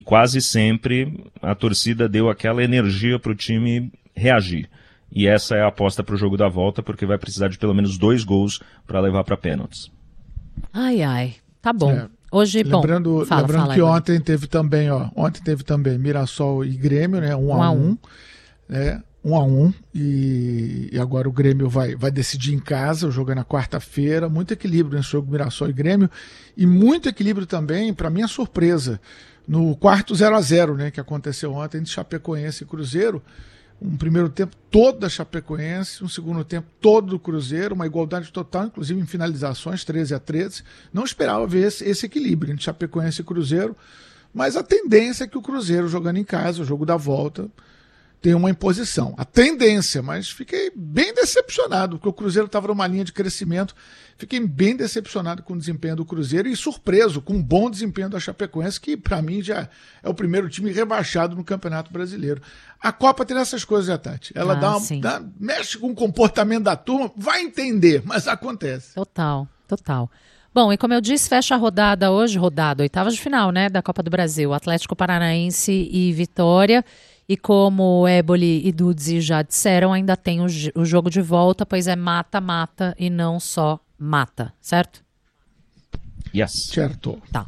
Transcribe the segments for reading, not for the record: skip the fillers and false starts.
quase sempre a torcida deu aquela energia para o time reagir. E essa é a aposta para o jogo da volta, porque vai precisar de pelo menos 2 gols para levar para pênaltis. Ai, tá bom. Hoje, lembrando fala, que ontem teve também Mirassol e Grêmio, né? 1-1, né? 1-1, e agora o Grêmio vai decidir em casa, o jogo é na quarta-feira, muito equilíbrio nesse jogo Mirassol e Grêmio, e muito equilíbrio também, para minha surpresa, no quarto 0-0, né, que aconteceu ontem entre Chapecoense e Cruzeiro. Um primeiro tempo todo da Chapecoense, um segundo tempo todo do Cruzeiro, uma igualdade total, inclusive em finalizações, 13-13. Não esperava ver esse equilíbrio entre Chapecoense e Cruzeiro, mas a tendência é que o Cruzeiro, jogando em casa, o jogo da volta, tem uma imposição. A tendência, mas fiquei bem decepcionado, porque o Cruzeiro estava numa linha de crescimento. Fiquei bem decepcionado com o desempenho do Cruzeiro e surpreso com um bom desempenho da Chapecoense, que para mim já é o primeiro time rebaixado no Campeonato Brasileiro. A Copa tem essas coisas, né, Tati? Ela mexe com o comportamento da turma, vai entender, mas acontece. Total. Bom, e como eu disse, fecha a rodada hoje, oitavas de final, né, da Copa do Brasil, Atlético Paranaense e Vitória. E como Éboli e Dudzi já disseram, ainda tem o jogo de volta, pois é mata-mata e não só mata, certo? Yes. Certo. Tá.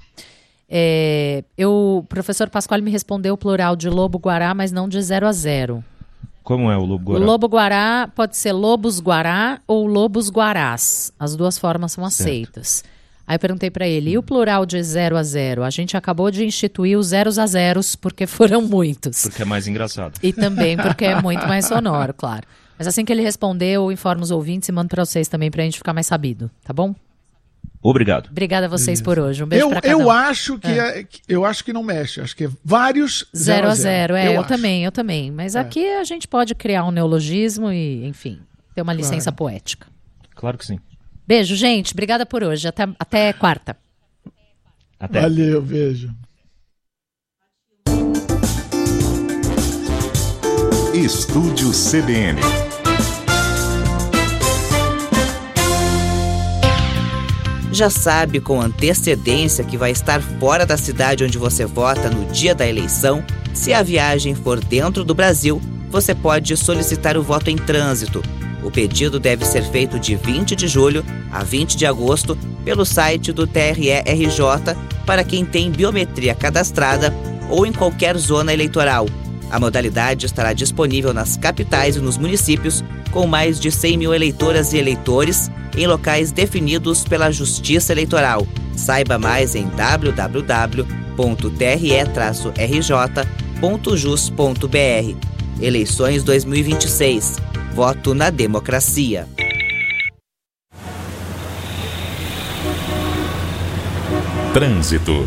O professor Pasquale me respondeu o plural de Lobo-Guará, mas não de 0-0. Como é o Lobo-Guará? O Lobo-Guará pode ser Lobos-Guará ou Lobos-Guarás. As duas formas são aceitas. Aí eu perguntei para ele, e o plural de 0-0? A gente acabou de instituir os 0-0 porque foram muitos. Porque é mais engraçado. E também porque é muito mais sonoro, claro. Mas assim que ele respondeu, eu informo os ouvintes e mando para vocês também pra gente ficar mais sabido, tá bom? Obrigado. Obrigada a vocês por hoje. Um beijo pra cada um. Eu acho que não mexe. Acho que é vários 0-0. Eu também. Mas aqui a gente pode criar um neologismo e, enfim, ter uma licença poética. Claro que sim. Beijo, gente. Obrigada por hoje. Até quarta. Até. Valeu, beijo. Estúdio CBN. Já sabe com antecedência que vai estar fora da cidade onde você vota no dia da eleição? Se a viagem for dentro do Brasil, você pode solicitar o voto em trânsito. O pedido deve ser feito de 20 de julho a 20 de agosto pelo site do TRE-RJ para quem tem biometria cadastrada ou em qualquer zona eleitoral. A modalidade estará disponível nas capitais e nos municípios com mais de 100 mil eleitoras e eleitores em locais definidos pela Justiça Eleitoral. Saiba mais em www.tre-rj.jus.br. Eleições 2026. Voto na democracia. Trânsito.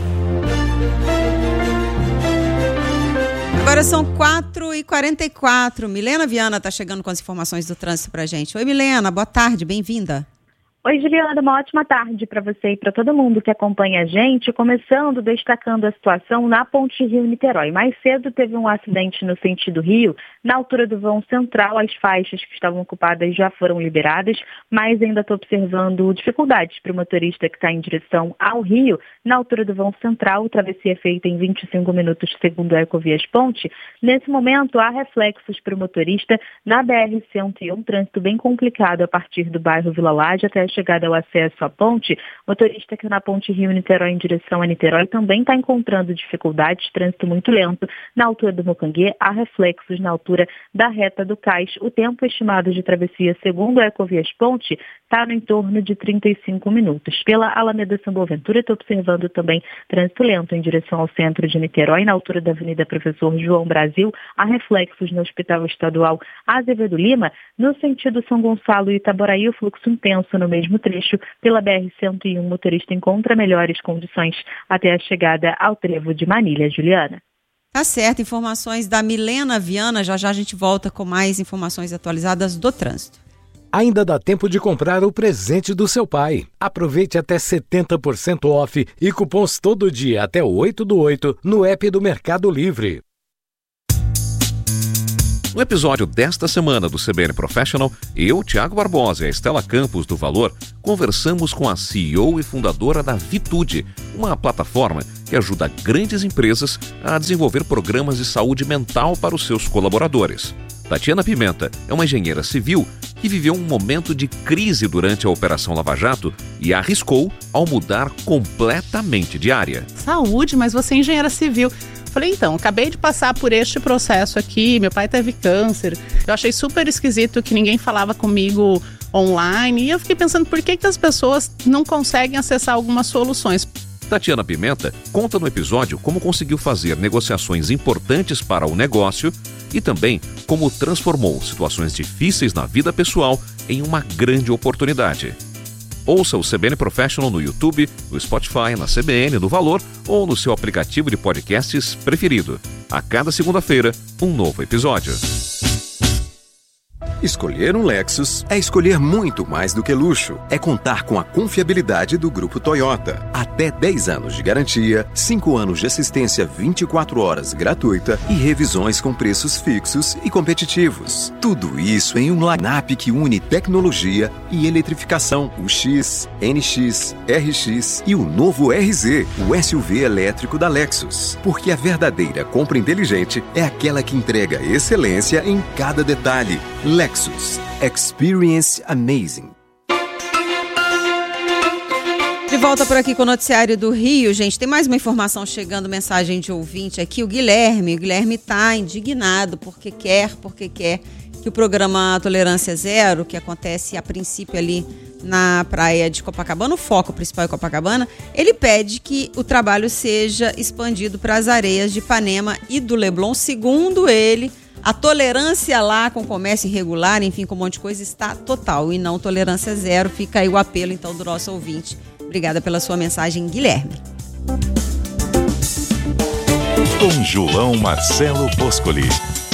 Agora são 4h44. Milena Viana está chegando com as informações do trânsito para a gente. Oi, Milena, boa tarde, bem-vinda. Oi, Juliana, uma ótima tarde para você e para todo mundo que acompanha a gente, começando destacando a situação na Ponte Rio-Niterói. Mais cedo teve um acidente no sentido Rio, na altura do vão central, as faixas que estavam ocupadas já foram liberadas, mas ainda estou observando dificuldades para o motorista que está em direção ao Rio, na altura do vão central, travessia feita em 25 minutos segundo a Ecovias Ponte. Nesse momento, há reflexos para o motorista na BR-101, trânsito bem complicado a partir do bairro Vila Laje até a chegada ao acesso à ponte. Motorista que na Ponte Rio-Niterói em direção a Niterói também está encontrando dificuldades, trânsito muito lento na altura do Mocanguê, há reflexos na altura da reta do Cais. O tempo estimado de travessia segundo a Ecovias Ponte está no entorno de 35 minutos. Pela Alameda São Boaventura, estou observando também trânsito lento em direção ao centro de Niterói, na altura da Avenida Professor João Brasil, há reflexos no Hospital Estadual Azevedo Lima, no sentido São Gonçalo e Itaboraí, o fluxo intenso no mesmo trecho. Pela BR-101, o motorista encontra melhores condições até a chegada ao trevo de Manilha. Juliana. Tá certo, informações da Milena Viana, já a gente volta com mais informações atualizadas do trânsito. Ainda dá tempo de comprar o presente do seu pai. Aproveite até 70% off e cupons todo dia até 8/8 no app do Mercado Livre. No episódio desta semana do CBN Professional, eu, Thiago Barbosa e a Estela Campos do Valor conversamos com a CEO e fundadora da Vitude, uma plataforma que ajuda grandes empresas a desenvolver programas de saúde mental para os seus colaboradores. Tatiana Pimenta é uma engenheira civil que viveu um momento de crise durante a Operação Lava Jato e arriscou ao mudar completamente de área. Saúde, mas você é engenheira civil. Falei, então, acabei de passar por este processo aqui, meu pai teve câncer. Eu achei super esquisito que ninguém falava comigo online e eu fiquei pensando por que as pessoas não conseguem acessar algumas soluções. Tatiana Pimenta conta no episódio como conseguiu fazer negociações importantes para o negócio e também como transformou situações difíceis na vida pessoal em uma grande oportunidade. Ouça o CBN Professional no YouTube, no Spotify, na CBN, no Valor ou no seu aplicativo de podcasts preferido. A cada segunda-feira, um novo episódio. Escolher um Lexus é escolher muito mais do que luxo. É contar com a confiabilidade do Grupo Toyota. Até 10 anos de garantia, 5 anos de assistência 24 horas gratuita e revisões com preços fixos e competitivos. Tudo isso em um line-up que une tecnologia e eletrificação. O X, NX, RX e o novo RZ, o SUV elétrico da Lexus. Porque a verdadeira compra inteligente é aquela que entrega excelência em cada detalhe. Lexus. Experience amazing. De volta por aqui com o Noticiário do Rio, gente. Tem mais uma informação chegando, mensagem de ouvinte aqui. O Guilherme está indignado porque quer que o programa Tolerância Zero, que acontece a princípio ali na praia de Copacabana, o foco principal é Copacabana, ele pede que o trabalho seja expandido para as areias de Ipanema e do Leblon. Segundo ele, a tolerância lá com comércio irregular, enfim, com um monte de coisa, está total e não tolerância zero. Fica aí o apelo, então, do nosso ouvinte. Obrigada pela sua mensagem, Guilherme. Com João Marcelo Boscoli.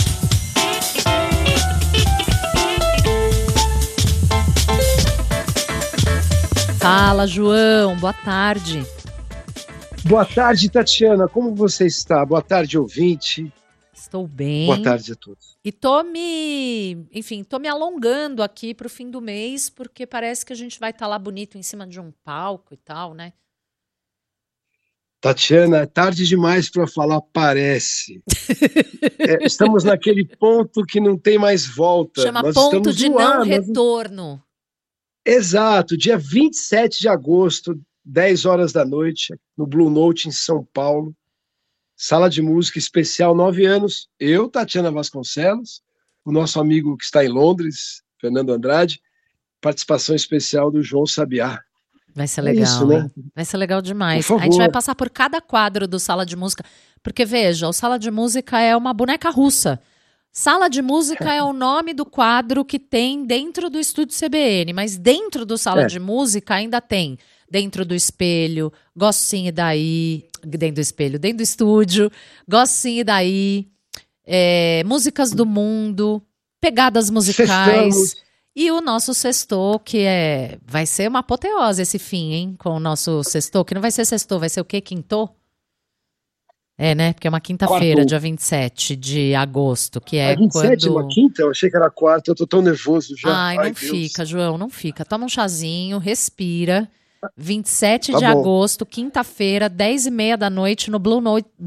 Fala, João. Boa tarde. Boa tarde, Tatiana. Como você está? Boa tarde, ouvinte. Estou bem. Boa tarde a todos. E tô me alongando aqui para o fim do mês, porque parece que a gente vai estar lá bonito em cima de um palco e tal, né? Tatiana, é tarde demais para falar parece. Estamos naquele ponto que não tem mais volta. Chama ponto de não retorno. Exato, dia 27 de agosto, 10 horas da noite, no Blue Note em São Paulo. Sala de música especial 9 anos, eu, Tatiana Vasconcelos, o nosso amigo que está em Londres, Fernando Andrade, participação especial do João Sabiá. Vai ser legal, isso, né? Vai ser legal demais. A gente vai passar por cada quadro do Sala de Música, porque veja, o Sala de Música é uma boneca russa. Sala de Música é o nome do quadro que tem dentro do Estúdio CBN, mas dentro do Sala de Música ainda tem Dentro do Espelho, Gosto Sim e Daí, dentro do espelho, dentro do estúdio, Gosto Sim e Daí, Músicas do Mundo, Pegadas Musicais. Sextamos. E o nosso sextou, que vai ser uma apoteose esse fim, hein? Com o nosso sextou, que não vai ser sextou, vai ser o quê? Quintô? Né? Porque é uma quinta-feira, dia 27 de agosto, que é 27, quando... uma quinta? Eu achei que era quarta, eu tô tão nervoso já. Ai, não fica, João, não fica. Toma um chazinho, respira. 27 de agosto, quinta-feira, 10h30 da noite, no Blue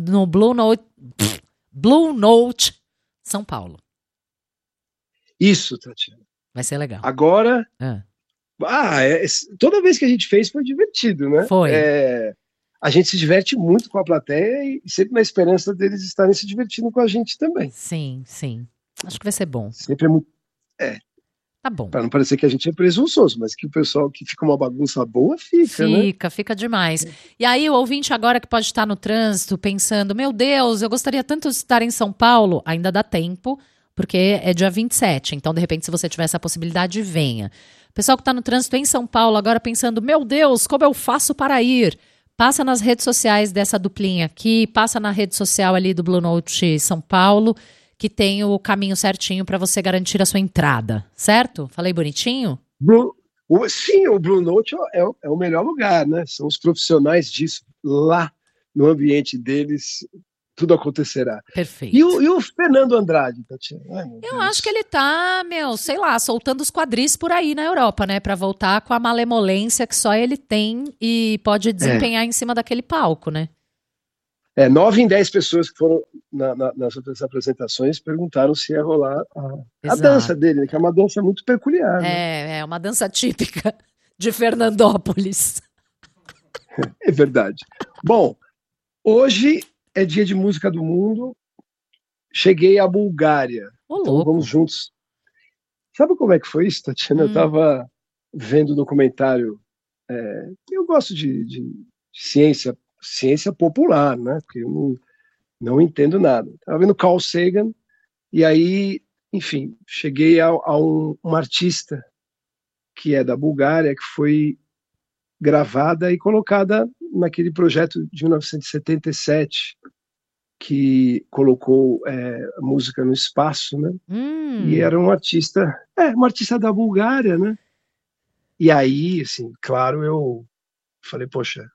Note, São Paulo. Isso, Tatiana. Vai ser legal. Agora, toda vez que a gente fez foi divertido, né? Foi. A gente se diverte muito com a plateia e sempre na esperança deles estarem se divertindo com a gente também. Sim, sim. Acho que vai ser bom. Sempre é muito... Tá bom. Para não parecer que a gente é presunçoso, mas que o pessoal que fica uma bagunça boa Fica demais. E aí o ouvinte agora que pode estar no trânsito pensando, meu Deus, eu gostaria tanto de estar em São Paulo, ainda dá tempo, porque é dia 27, então de repente se você tiver essa possibilidade, venha. Pessoal que está no trânsito em São Paulo agora pensando, meu Deus, como eu faço para ir? Passa nas redes sociais dessa duplinha aqui, passa na rede social ali do Blue Note São Paulo, que tem o caminho certinho para você garantir a sua entrada, certo? Falei bonitinho? Sim, o Blue Note é o melhor lugar, né? São os profissionais disso. Lá, no ambiente deles, tudo acontecerá. Perfeito. E o Fernando Andrade, Tatiana? Eu acho que ele tá, sei lá, soltando os quadris por aí na Europa, né? Pra voltar com a malemolência que só ele tem e pode desempenhar em cima daquele palco, né? 9 em 10 pessoas que foram nas outras apresentações perguntaram se ia rolar a dança dele, né, que é uma dança muito peculiar. É uma dança típica de Fernandópolis. É verdade. Bom, hoje é dia de música do mundo. Cheguei à Bulgária. Então vamos juntos. Sabe como é que foi isso, Tatiana? Eu estava vendo o documentário. Eu gosto de ciência popular, né? Porque eu não entendo nada. Estava vendo Carl Sagan, e aí, enfim, cheguei a uma artista que é da Bulgária, que foi gravada e colocada naquele projeto de 1977, que colocou a música no espaço, né? E era uma artista da Bulgária, né? E aí, assim, claro, eu falei, poxa,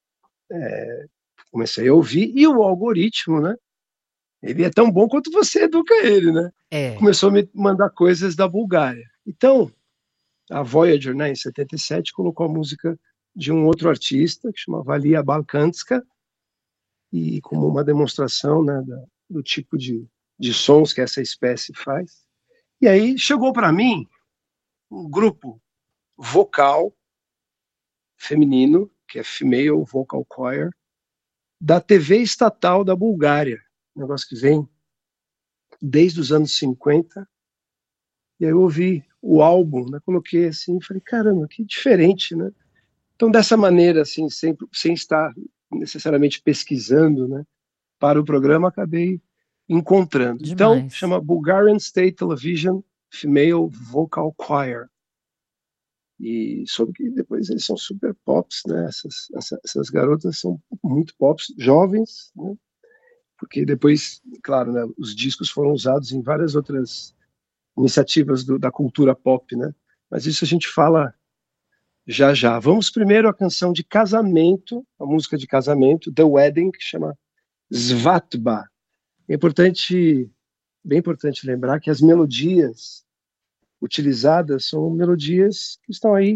comecei a ouvir, e o algoritmo, né? Ele é tão bom quanto você educa ele, né? Começou a me mandar coisas da Bulgária. Então, a Voyager, né, em 77, colocou a música de um outro artista, que chama Valia Balkanska, e como uma demonstração, né, do tipo de sons que essa espécie faz. E aí chegou para mim um grupo vocal feminino, que é Female Vocal Choir, da TV estatal da Bulgária, um negócio que vem desde os anos 50, e aí eu ouvi o álbum, né, coloquei assim, falei, caramba, que diferente, né? Então, dessa maneira, assim, sem estar necessariamente pesquisando, né, para o programa, acabei encontrando. Demais. Então, chama Bulgarian State Television Female Vocal Choir. E soube que depois eles são super pops, né? Essas garotas são muito pops, jovens, né? Porque depois, claro, né, os discos foram usados em várias outras iniciativas da cultura pop, né? Mas isso a gente fala já já. Vamos primeiro à canção de casamento, a música de casamento, The Wedding, que chama Svatba. É importante, bem importante lembrar que as melodias utilizadas são melodias que estão aí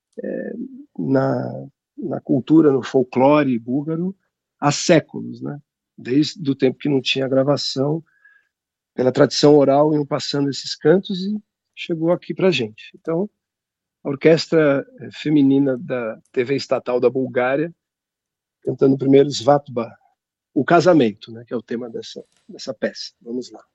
na cultura, no folclore búlgaro há séculos, né? Desde o tempo que não tinha gravação, pela tradição oral, iam passando esses cantos e chegou aqui pra gente. Então, a orquestra feminina da TV estatal da Bulgária, cantando primeiro Svatba, o casamento, né, que é o tema dessa peça. Vamos lá.